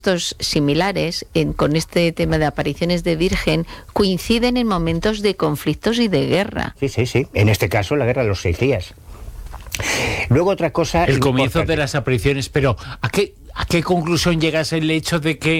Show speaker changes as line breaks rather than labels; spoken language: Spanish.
similares con este tema de apariciones de Virgen coinciden en momentos de conflictos y de guerra.
Sí. En este caso, la guerra de los 6 días. Luego otra cosa...
El comienzo de las apariciones, pero ¿a qué conclusión llegas el hecho de que